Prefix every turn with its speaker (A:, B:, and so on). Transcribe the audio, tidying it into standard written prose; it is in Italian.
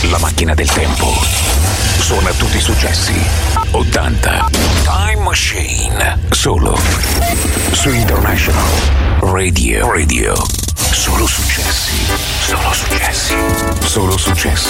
A: La macchina del tempo suona tutti i successi 80. Time Machine, solo su International Radio. Solo successi. Solo successi. Solo successi.